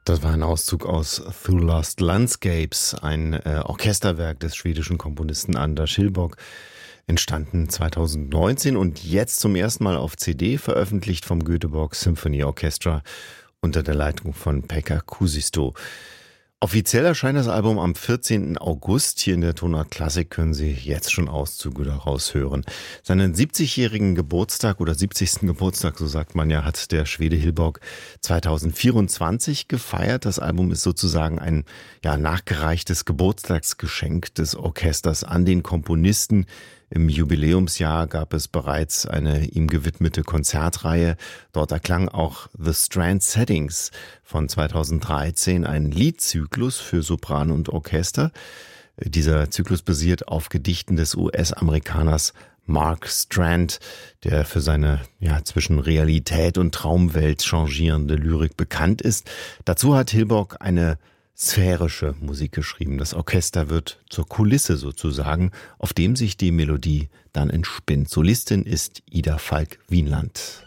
Das war ein Auszug aus Through Lost Landscapes, ein Orchesterwerk des schwedischen Komponisten Anders Hillborg, entstanden 2019 und jetzt zum ersten Mal auf CD, veröffentlicht vom Göteborg Symphony Orchestra unter der Leitung von Pekka Kuusisto. Offiziell erscheint das Album am 14. August. Hier in der Tonart Klassik können Sie jetzt schon Auszüge daraus hören. Seinen 70-jährigen Geburtstag oder 70. Geburtstag, so sagt man ja, hat der Schwede Hillborg 2024 gefeiert. Das Album ist sozusagen ein nachgereichtes Geburtstagsgeschenk des Orchesters an den Komponisten. Im Jubiläumsjahr gab es bereits eine ihm gewidmete Konzertreihe. Dort erklang auch The Strand Settings von 2013, ein Liedzyklus für Sopran und Orchester. Dieser Zyklus basiert auf Gedichten des US-Amerikaners Mark Strand, der für seine zwischen Realität und Traumwelt changierende Lyrik bekannt ist. Dazu hat Hillborg eine sphärische Musik geschrieben. Das Orchester wird zur Kulisse sozusagen, auf dem sich die Melodie dann entspinnt. Solistin ist Ida Falk-Wienland.